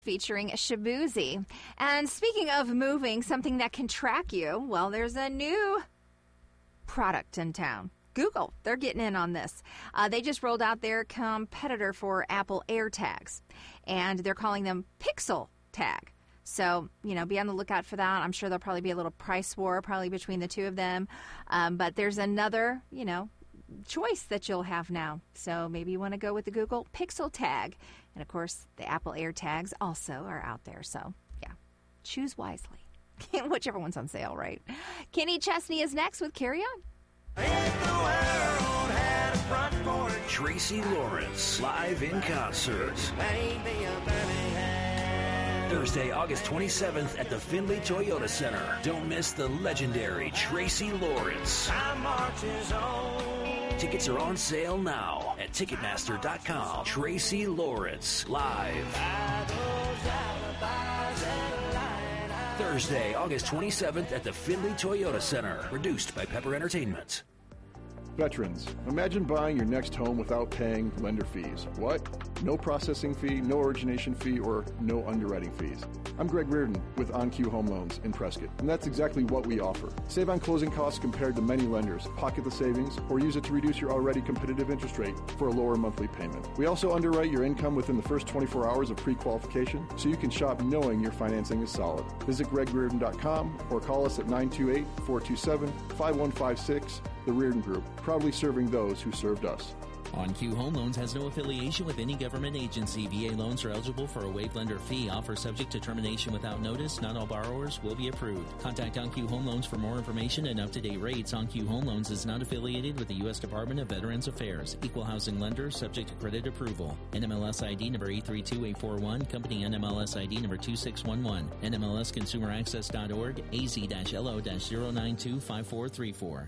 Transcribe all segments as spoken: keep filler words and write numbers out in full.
featuring Shabuzi. And speaking of moving, something that can track you, well, there's a new product in town. Google, they're getting in on this. Uh, they just rolled out their competitor for Apple AirTags, and they're calling them Pixel Tag. So, you know, be on the lookout for that. I'm sure there'll probably be a little price war probably between the two of them. Um, but there's another, you know, choice that you'll have now. So maybe you want to go with the Google Pixel Tag. And, of course, the Apple AirTags also are out there. So, yeah, choose wisely. Whichever one's on sale, right? Kenny Chesney is next with Carry On. Tracy Lawrence, live in concert. Thursday, August twenty-seventh at the Findlay Toyota Center. Don't miss the legendary Tracy Lawrence. Tickets are on sale now at Ticketmaster dot com. Tracy Lawrence, live. Thursday, August twenty-seventh at the Findlay Toyota Center. Produced by Pepper Entertainment. Veterans, imagine buying your next home without paying lender fees. What? No processing fee, no origination fee, or no underwriting fees. I'm Greg Reardon with OnQ Home Loans in Prescott, and that's exactly what we offer. Save on closing costs compared to many lenders, pocket the savings, or use it to reduce your already competitive interest rate for a lower monthly payment. We also underwrite your income within the first twenty-four hours of pre-qualification, so you can shop knowing your financing is solid. Visit greg reardon dot com or call us at nine two eight, four two seven, five one five six. The Reardon Group, proudly serving those who served us. OnQ Home Loans has no affiliation with any government agency. V A loans are eligible for a waived lender fee. Offer subject to termination without notice. Not all borrowers will be approved. Contact OnQ Home Loans for more information and up-to-date rates. OnQ Home Loans is not affiliated with the U S Department of Veterans Affairs. Equal housing lender subject to credit approval. N M L S I D number eight three two eight four one. Company N M L S I D number two six one one. N M L S consumer access dot org. A Z L O zero nine two five four three four.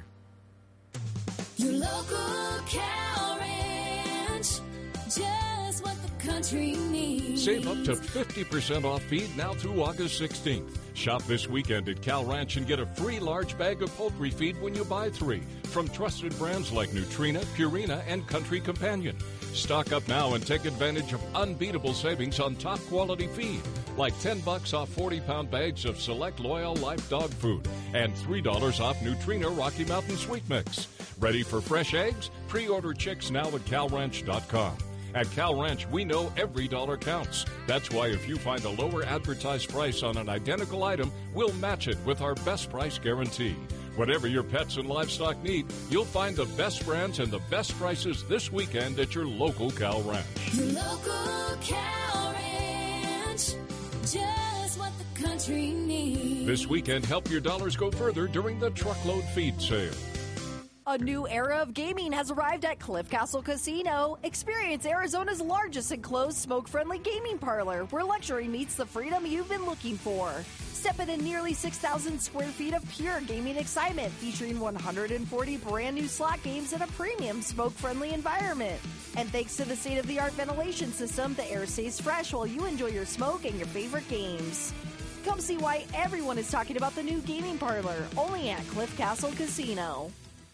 Your local cow ranch, just what the country needs. Save up to fifty percent off feed now through August sixteenth. Shop this weekend at Cal Ranch and get a free large bag of poultry feed when you buy three from trusted brands like Nutrina, Purina, and Country Companion. Stock up now and take advantage of unbeatable savings on top quality feed, like ten bucks off forty pound bags of select Loyal Life dog food and three dollars off Nutrina Rocky Mountain Sweet Mix. Ready for fresh eggs? Pre-order chicks now at cal ranch dot com. At Cal Ranch, we know every dollar counts. That's why if you find a lower advertised price on an identical item, we'll match it with our best price guarantee. Whatever your pets and livestock need, you'll find the best brands and the best prices this weekend at your local Cal Ranch. Your local cow ranch, just what the country needs. This weekend, help your dollars go further during the truckload feed sale. A new era of gaming has arrived at Cliff Castle Casino. Experience Arizona's largest enclosed smoke-friendly gaming parlor, where luxury meets the freedom you've been looking for. Step into nearly six thousand square feet of pure gaming excitement, featuring one hundred forty brand new slot games in a premium smoke-friendly environment. And thanks to the state-of-the-art ventilation system, the air stays fresh while you enjoy your smoke and your favorite games. Come see why everyone is talking about the new gaming parlor, only at Cliff Castle Casino.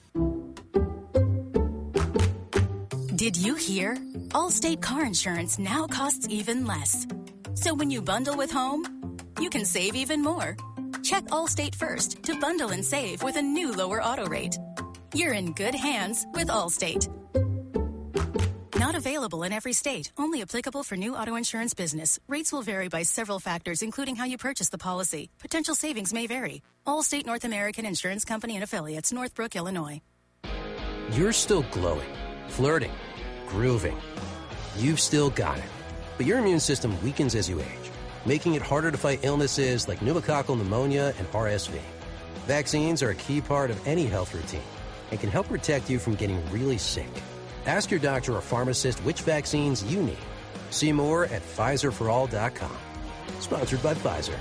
Did you hear? Allstate car insurance now costs even less. So when you bundle with home, you can save even more. Check Allstate first to bundle and save with a new lower auto rate. You're in good hands with Allstate. Not available in every state. Only applicable for new auto insurance business. Rates will vary by several factors, including how you purchase the policy. Potential savings may vary. Allstate North American Insurance Company and Affiliates, Northbrook, Illinois. You're still glowing, flirting, grooving. You've still got it. But your immune system weakens as you age, making it harder to fight illnesses like pneumococcal pneumonia and R S V. Vaccines are a key part of any health routine and can help protect you from getting really sick. Ask your doctor or pharmacist which vaccines you need. See more at Pfizer for all dot com. Sponsored by Pfizer.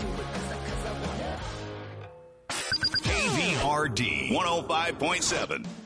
K V R D one oh five point seven.